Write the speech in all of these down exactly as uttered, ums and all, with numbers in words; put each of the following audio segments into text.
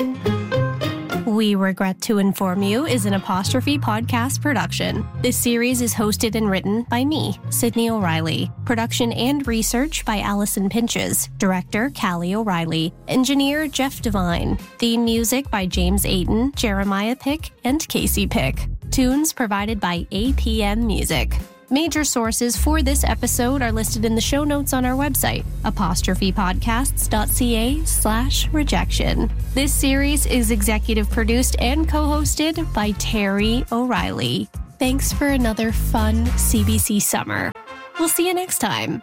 We Regret to Inform You is an Apostrophe podcast production. This series is hosted and written by me, Sydney O'Reilly. Production and research by Allison Pinches. Director, Callie O'Reilly. Engineer, Jeff Devine. Theme music by James Ayton, Jeremiah Pick, and Casey Pick. Tunes provided by A P M Music. Major sources for this episode are listed in the show notes on our website, apostrophepodcasts.ca slash rejection. This series is executive produced and co-hosted by Terry O'Reilly. Thanks for another fun C B C summer. We'll see you next time.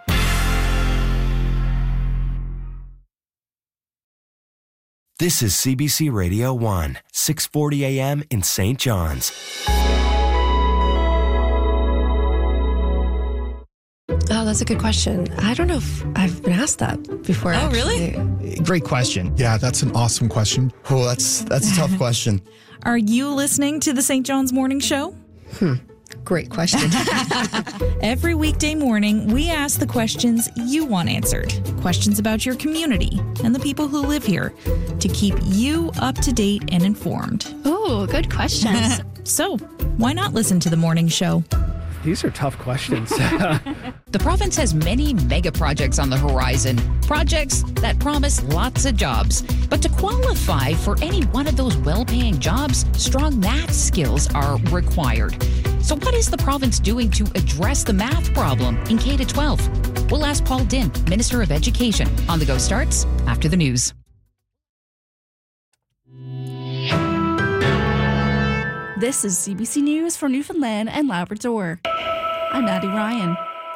This is C B C Radio one, six forty a.m. in Saint John's. Oh, that's a good question. I don't know if I've been asked that before. Oh, actually. really? Great question. Yeah, that's an awesome question. Oh, that's that's a tough question. Are you listening to the Saint John's Morning Show? Hmm. Great question. Every weekday morning, we ask the questions you want answered. Questions about your community and the people who live here to keep you up to date and informed. Oh, good questions. So, why not listen to the morning show? These are tough questions. The province has many mega projects on the horizon, projects that promise lots of jobs. But to qualify for any one of those well-paying jobs, strong math skills are required. So what is the province doing to address the math problem in K to twelve? We'll ask Paul Dinn, Minister of Education. On the Go starts after the news. This is C B C News for Newfoundland and Labrador. I'm Maddie Ryan.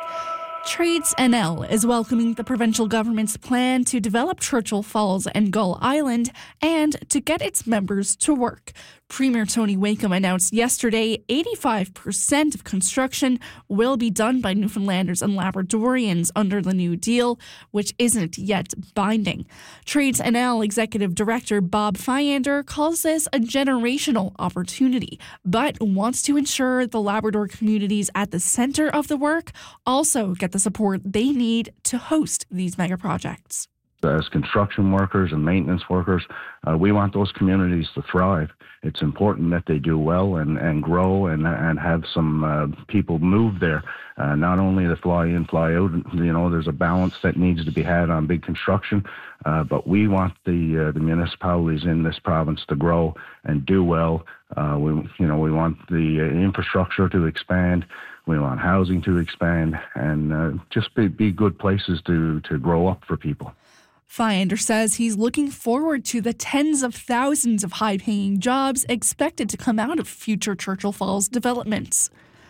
Trades N L is welcoming the provincial government's plan to develop Churchill Falls and Gull Island and to get its members to work. Premier Tony Wakeham announced yesterday eighty-five percent of construction will be done by Newfoundlanders and Labradorians under the new deal, which isn't yet binding. Trades N L Executive Director Bob Fyander calls this a generational opportunity, but wants to ensure the Labrador communities at the center of the work also get the support they need to host these mega projects. As construction workers and maintenance workers, uh, we want those communities to thrive. It's important that they do well and, and grow and and have some uh, people move there. Uh, not only to fly in, fly out. You know, there's a balance that needs to be had on big construction, uh, but we want the uh, the municipalities in this province to grow and do well. Uh, we you know we want the uh, infrastructure to expand. We want housing to expand and uh, just be, be good places to to grow up for people. Fyander says he's looking forward to the tens of thousands of high-paying jobs expected to come out of future Churchill Falls developments.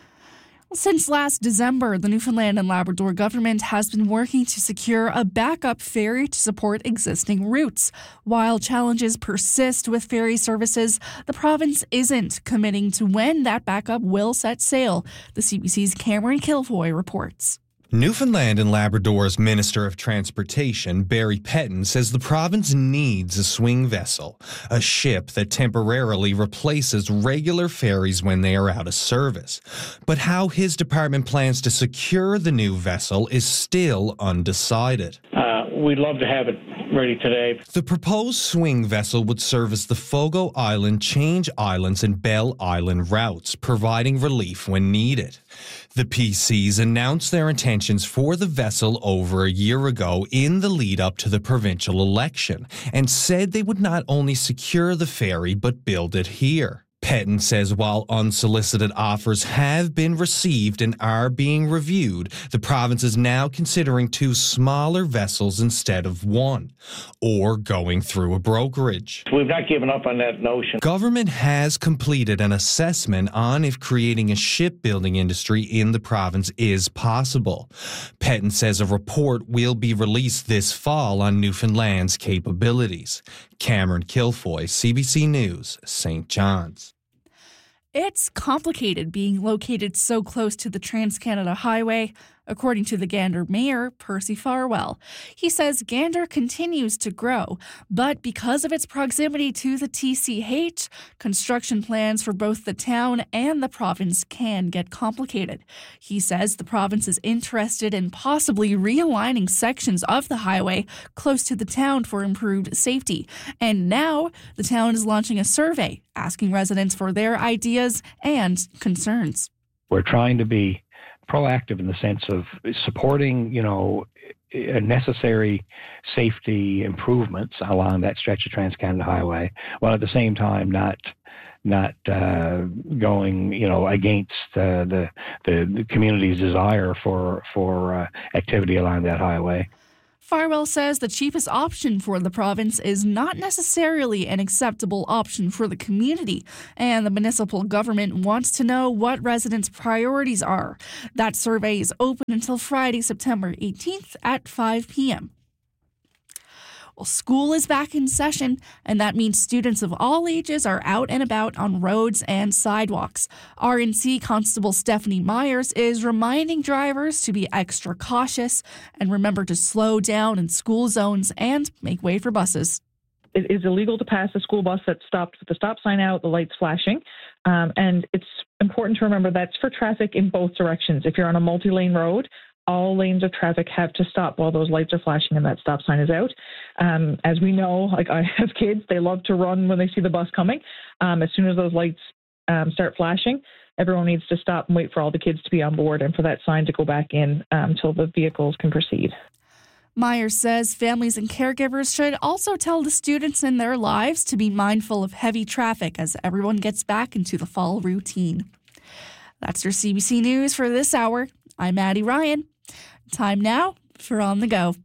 Since last December, the Newfoundland and Labrador government has been working to secure a backup ferry to support existing routes. While challenges persist with ferry services, the province isn't committing to when that backup will set sail. The C B C's Cameron Kilfoy reports. Newfoundland and Labrador's Minister of Transportation, Barry Petton, says the province needs a swing vessel, a ship that temporarily replaces regular ferries when they are out of service. But how his department plans to secure the new vessel is still undecided. Uh, we'd love to have it ready today. The proposed swing vessel would service the Fogo Island, Change Islands, and Bell Island routes, providing relief when needed. The P Cs announced their intentions for the vessel over a year ago in the lead up to the provincial election and said they would not only secure the ferry but build it here. Petton says while unsolicited offers have been received and are being reviewed, the province is now considering two smaller vessels instead of one, or going through a brokerage. We've not given up on that notion. Government has completed an assessment on if creating a shipbuilding industry in the province is possible. Petton says a report will be released this fall on Newfoundland's capabilities. Cameron Kilfoy, C B C News, Saint John's. It's complicated being located so close to the Trans-Canada Highway. according to the Gander mayor, Percy Farwell. He says Gander continues to grow, but because of its proximity to the T C H, construction plans for both the town and the province can get complicated. He says the province is interested in possibly realigning sections of the highway close to the town for improved safety. And now the town is launching a survey asking residents for their ideas and concerns. We're trying to be proactive in the sense of supporting, you know, necessary safety improvements along that stretch of Trans-Canada Highway, while at the same time not not uh, going, you know, against uh, the, the the community's desire for for uh, activity along that highway. Farwell says the cheapest option for the province is not necessarily an acceptable option for the community, and the municipal government wants to know what residents' priorities are. That survey is open until Friday, September eighteenth at five p.m. Well, school is back in session, and that means students of all ages are out and about on roads and sidewalks. R N C Constable Stephanie Myers is reminding drivers to be extra cautious and remember to slow down in school zones and make way for buses. It is illegal to pass a school bus that's stopped with the stop sign out, the lights flashing. Um, and it's important to remember that's for traffic in both directions. If you're on a multi-lane road, all lanes of traffic have to stop while those lights are flashing and that stop sign is out. Um, as we know, like I have kids, they love to run when they see the bus coming. Um, as soon as those lights um, start flashing, everyone needs to stop and wait for all the kids to be on board and for that sign to go back in um, until the vehicles can proceed. Myers says families and caregivers should also tell the students in their lives to be mindful of heavy traffic as everyone gets back into the fall routine. That's your C B C News for this hour. I'm Maddie Ryan. Time now for On the Go.